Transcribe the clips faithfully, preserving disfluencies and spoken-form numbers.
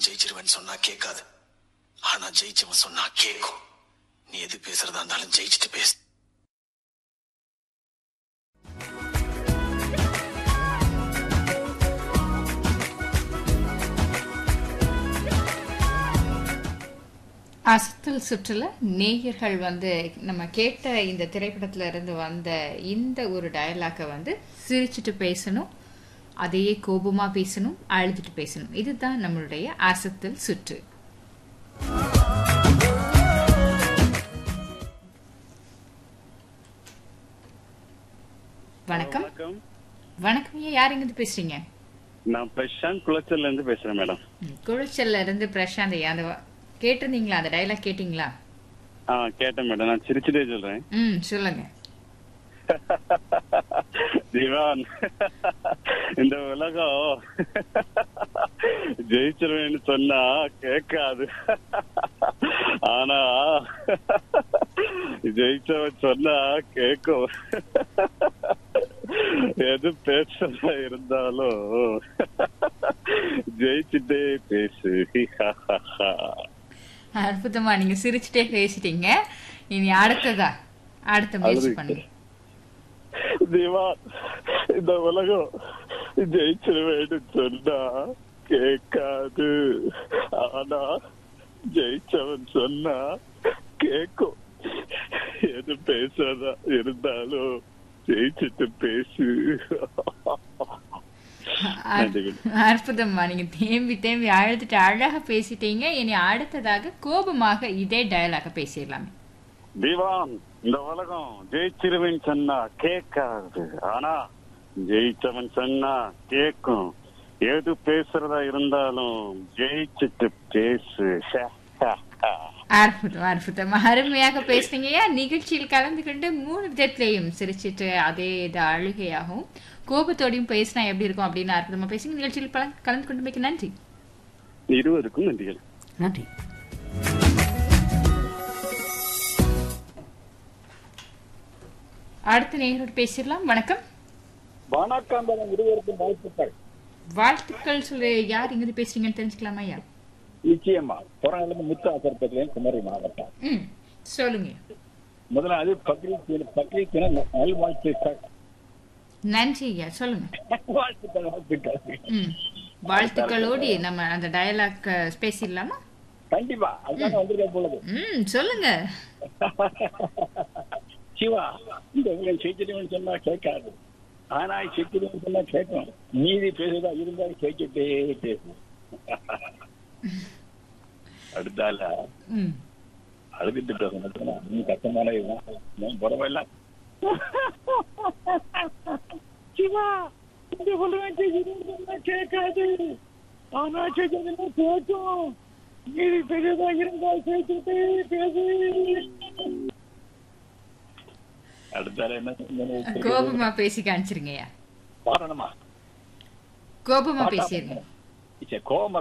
நான் ஜெயிச்சிருவேன்னு சொன்னா கேட்காது, ஆனா ஜெயிச்சவன் சொன்னா கேட்கும். நீ எது பேசுறதா இருந்தாலும் ஜெயிச்சுட்டு பேசு. அசத்தல் சுற்றுல நேயர்கள் வந்து நம்ம கேட்ட இந்த திரைப்படத்துல இருந்து வந்த இந்த ஒரு டயலாக்கை வந்து சிரிச்சுட்டு பேசணும், அதையே கோபமா பேசணும், அழுதுட்டு பேசணும். இதுதான் நம்மளுடைய அசத்தல் சுற்று. வணக்கம். வணக்கம் ஐயா, யார் எங்கிருந்து பேசுறீங்க? நான் பிரசாந்த் குளச்சல்ல இருந்து பேசுறேன் மேடம். குளச்சல்ல இருந்து பிரசாந்த் ஐயா, அந்த கேட்டிருந்தீங்களா? அந்த டயலாக் கேட்டீங்களா? ஆ கேட்டேன் மேடம். நான் சிரிச்சுட்டே சொல்றேன். ம் சொல்லுங்க. திவான், இந்த உலகம் ஜெயிச்சிருவேன்னு சொன்னா கேட்காது, ஆனா ஜெயிச்சவன் சொன்னா கேட்கும். எது பேசுறதா இருந்தாலும் ஜெயிச்சுட்டே பேசு. அற்புதமா, நீங்க சிரிச்சுட்டே பேசிட்டீங்க. இனி அடுத்ததா அடுத்த முயற்சி பண்ணுங்க. தேவா, இந்த உலகம் ஜெயிச்சிருவேன்னு சொன்னா கேட்காது, ஆனா ஜெயிச்சவன் சொன்னா கேட்கும். எது பேசுறதா இருந்தாலும் ஜெயிச்சுட்டு பேசு. அற்புதமா, நீங்க தேம்பி தேம்பி அழுதுட்டு அழகா பேசிட்டீங்க. இனி அடுத்ததாக கோபமாக இதே டயலாக பேசிடலாமே. திவான், இந்த உலகம் ஜெயிச்சிருவேன் சொன்னா கேட்காது, ஆனா ஜெயிச்சவன் சொன்னா கேட்கும். எது பேசுறதா இருந்தாலும் ஜெயிச்சுட்டு பேசு. அற்புதம் அற்புதம், அருமையாக பேசுறீங்க. நிகழ்ச்சியில் கலந்து கொண்டு மூணு விதத்திலையும் சிரிச்சிட்டு அதே இது அழுகையாகவும் கோபத்தோடையும் பேசினா எப்படி இருக்கும் அப்படின்னு அற்புதமா பேசுங்க. நிகழ்ச்சியில் கலந்து கொண்டு மிக்க நன்றி. இருவருக்கும் நன்றிகள். நன்றி. அடுத்த நேயரோடு பேசிடலாம். வணக்கம். வணக்கம். இருவருக்கும் வாழ்த்துக்கள். வாழ்த்துக்கள் சொல்லு. யார் இங்கிருந்து பேசுறீங்கன்னு தெரிஞ்சுக்கலாமா ஐயா? நிச்சயமா. புறநிலை முத்து ஆசர்பத்திலே குமரி மாவட்டம். ம் சொல்லுங்க. முதலாவது பக்ரீத் பக்ரீத் நல்வாழ்த்துக்கள். நன்றி ஐயா, சொல்லுங்க. வாழ்த்துக்கள் வாழ்த்துக்கள். ம் வாழ்த்துக்களோடு நம்ம அந்த டயலாக் பேசிடலாமா? கண்டிப்பா, அதுதான் வந்திருக்க போலது. ம் சொல்லுங்க. சிவா, இந்த உங்களை செய்திருவேன் சொன்னா கேட்காது, ஆனா செய்திருவேன் சொன்னா கேட்கும். நீதி பேசுதா இருந்தாலும் கேட்டுட்டே பேசும். அடுத்தால அழுதுட்டு பேச நீ கஷ்டமான பரவாயில்ல. சிவா, இந்த உலகம் செய்திருவேன் சொன்னா கேட்காது, ஆனா செய்திருவேன் கேட்கும். நீதி பேசுதா இருந்தால் கேட்டுட்டே பேசு. கோபமா பேசி காமிச்சிருங்கய்யா. பாடணுமா? கோபமா பேசிருங்க. கோபமா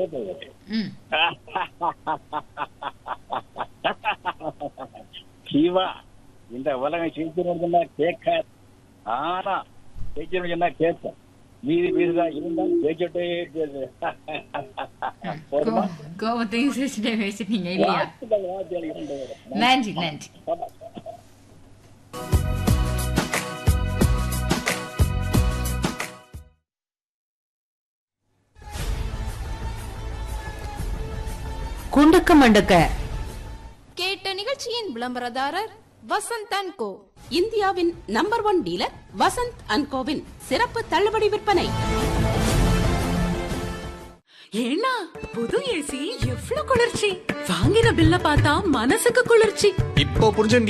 சிவா, இந்த உலகம் செய்திருந்தா கேட்காது, ஆனா செய்திருந்தா கேட்கும். மீதி பேசுதா இருந்தாலும் பேசிட்டே பேசு. கோபத்தையும் சிரிச்சுட்டே பேசிட்டீங்க இல்லையா? நன்றி நன்றி. குண்டக்க மண்டக்க கேட்ட நிகழ்ச்சியின் விளம்பரதாரர் வசந்த் அண்ட் கோ, இந்தியாவின் number one dealer Vasanth and CoWIN சிறப்பு தள்ளுபடி விற்பனை. ஏன்னா புது ஏசி எவ்வளவு குளிர்ச்சி! வாங்கின பில்ல பார்த்தா மனசுக்கு குளிர்ச்சி. இப்போ புரிஞ்சு